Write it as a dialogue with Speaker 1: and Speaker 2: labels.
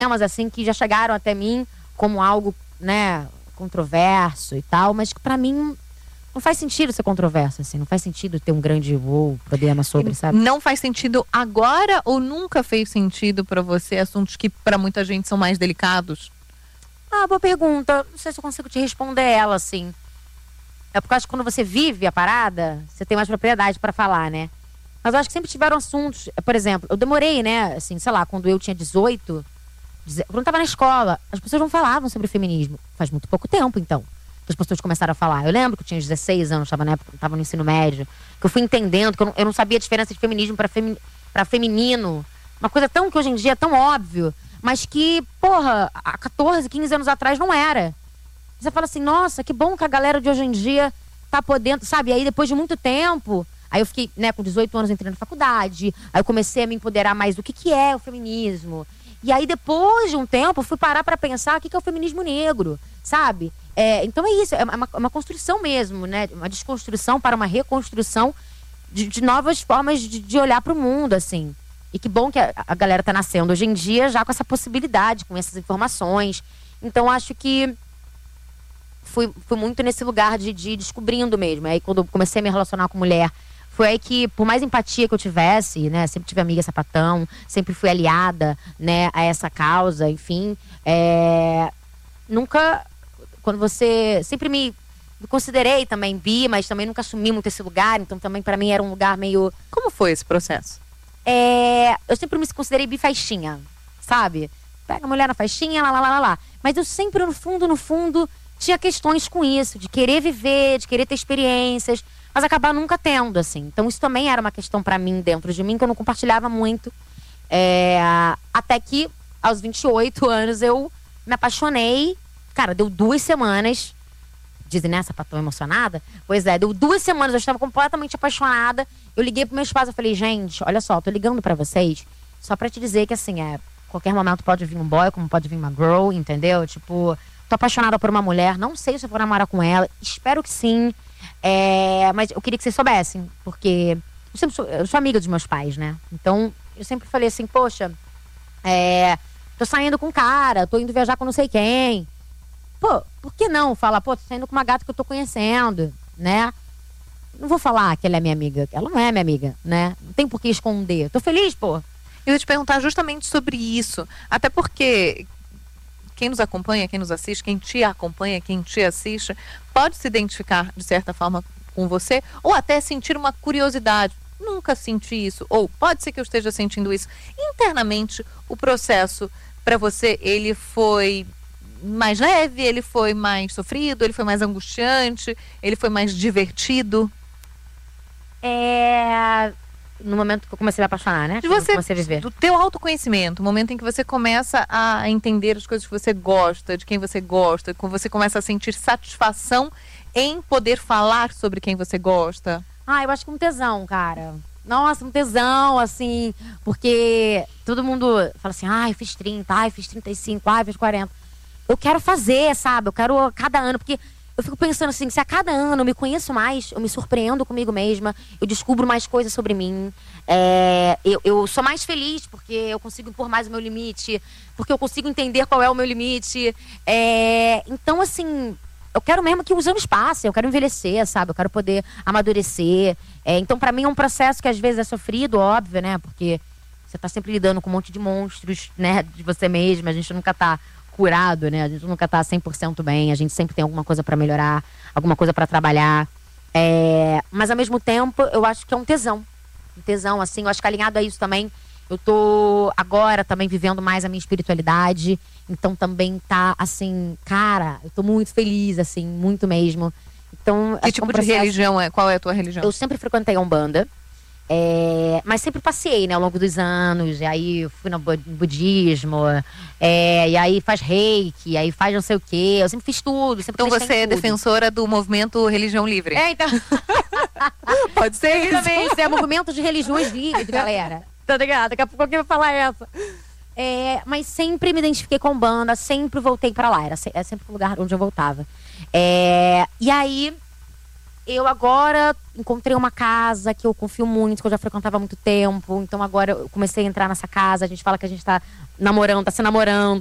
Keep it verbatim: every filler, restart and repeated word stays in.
Speaker 1: temas, assim, que já chegaram até mim como algo, né, controverso e tal, mas que pra mim não faz sentido ser controverso, assim, não faz sentido ter um grande ou problema sobre, sabe?
Speaker 2: Não faz sentido agora ou nunca fez sentido pra você assuntos que pra muita gente são mais delicados?
Speaker 1: Ah, boa pergunta. Não sei se eu consigo te responder ela, assim. É porque eu acho que quando você vive a parada, você tem mais propriedade pra falar, né? Mas eu acho que sempre tiveram assuntos. Por exemplo, eu demorei, né? Assim, sei lá, quando eu tinha dezoito, quando eu tava na escola, as pessoas não falavam sobre feminismo. Faz muito pouco tempo, então, que as pessoas começaram a falar. Eu lembro que eu tinha dezesseis anos, tava na época, tava no ensino médio, que eu fui entendendo que eu não, eu não sabia a diferença de feminismo pra, femi, pra feminino. Uma coisa tão que hoje em dia é tão óbvio, mas que, porra, há quatorze, quinze anos atrás não era. Você fala assim, nossa, que bom que a galera de hoje em dia tá podendo, sabe? Aí depois de muito tempo, aí eu fiquei, né, com dezoito anos entrei na faculdade, aí eu comecei a me empoderar mais do que que é o feminismo. E aí depois de um tempo, eu fui parar pra pensar o que que é o feminismo negro, sabe? É, então é isso, é uma, uma construção mesmo, né? Uma desconstrução para uma reconstrução de, de novas formas de, de olhar pro mundo, assim. E que bom que a, a galera tá nascendo hoje em dia já com essa possibilidade, com essas informações. Então acho que fui, fui muito nesse lugar de, de ir descobrindo mesmo. Aí quando eu comecei a me relacionar com mulher, foi aí que, por mais empatia que eu tivesse, né? Sempre tive amiga sapatão, sempre fui aliada, né, a essa causa, enfim. É, nunca, quando você... Sempre me, me considerei também bi, mas também nunca assumi muito esse lugar. Então também pra mim era um lugar meio...
Speaker 2: Como foi esse processo?
Speaker 1: É, eu sempre me considerei bifaixinha, sabe? Pega a mulher na faixinha, lá, lá, lá, lá, lá. Mas eu sempre, no fundo, no fundo, tinha questões com isso. De querer viver, de querer ter experiências, mas acabar nunca tendo, assim. Então isso também era uma questão pra mim, dentro de mim, que eu não compartilhava muito. É, até que, aos vinte e oito anos, eu me apaixonei. Cara, deu duas semanas... Dizem, né, sapatão emocionada? Pois é, deu duas semanas, eu estava completamente apaixonada. Eu liguei pro meu esposo, eu falei, gente, olha só, eu tô ligando pra vocês só pra te dizer que, assim, é, qualquer momento pode vir um boy, como pode vir uma girl, entendeu? Tipo, tô apaixonada por uma mulher, não sei se eu vou namorar com ela, espero que sim. É, mas eu queria que vocês soubessem, porque eu sempre sou, eu sou amiga dos meus pais, né? Então, eu sempre falei assim, poxa, é, tô saindo com um cara, tô indo viajar com não sei quem. Pô, por que não falar, pô, tô saindo com uma gata que eu tô conhecendo, né? Não vou falar que ela é minha amiga. Ela não é minha amiga, né? Não tem por que esconder. Tô feliz, pô.
Speaker 2: Eu ia te perguntar justamente sobre isso. Até porque quem nos acompanha, quem nos assiste, quem te acompanha, quem te assiste, pode se identificar, de certa forma, com você, ou até sentir uma curiosidade. Nunca senti isso. Ou pode ser que eu esteja sentindo isso. Internamente, o processo, para você, ele foi... mais leve, ele foi mais sofrido, ele foi mais angustiante, ele foi mais divertido?
Speaker 1: É... No momento que eu comecei a me apaixonar, né?
Speaker 2: De você,
Speaker 1: eu comecei a viver.
Speaker 2: do teu autoconhecimento, o momento em que você começa a entender as coisas que você gosta, de quem você gosta, quando você começa a sentir satisfação em poder falar sobre quem você gosta.
Speaker 1: Ah, eu acho que um tesão, cara. Nossa, um tesão, assim, porque todo mundo fala assim, ai, fiz trinta, ai, fiz trinta e cinco, ai, fiz quarenta. Eu quero fazer, sabe? Eu quero a cada ano, porque eu fico pensando assim, se a cada ano eu me conheço mais, eu me surpreendo comigo mesma, eu descubro mais coisas sobre mim, é, eu, eu sou mais feliz porque eu consigo impor mais o meu limite, porque eu consigo entender qual é o meu limite. É, então, assim, eu quero mesmo que os anos passem, eu quero envelhecer, sabe? Eu quero poder amadurecer. É, então, pra mim, é um processo que às vezes é sofrido, óbvio, né? Porque você tá sempre lidando com um monte de monstros, né? De você mesma, a gente nunca tá curado, né? A gente nunca tá cem por cento bem, a gente sempre tem alguma coisa pra melhorar, alguma coisa pra trabalhar. É, mas ao mesmo tempo, eu acho que é um tesão. Um tesão, assim, eu acho que alinhado a isso também, eu tô agora também vivendo mais a minha espiritualidade, então também tá, assim, cara, eu tô muito feliz, assim, muito mesmo. Então,
Speaker 2: que tipo que é um de religião é? Qual é a tua religião?
Speaker 1: Eu sempre frequentei a Umbanda. É, mas sempre passei, né, ao longo dos anos. E aí fui no budismo, é, e aí faz reiki, aí faz não sei o quê. Eu sempre fiz tudo. Sempre
Speaker 2: então você é defensora do movimento Religião Livre?
Speaker 1: É, então.
Speaker 2: Pode ser isso.
Speaker 1: Também, isso é movimento de religiões livres, galera. Tá ligado? Daqui a pouco alguém vai falar essa. É, mas sempre me identifiquei com Umbanda, sempre voltei pra lá. Era, era sempre o lugar onde eu voltava. É, e aí, eu agora encontrei uma casa que eu confio muito, que eu já frequentava há muito tempo. Então agora eu comecei a entrar nessa casa. A gente fala que a gente tá namorando, tá se namorando.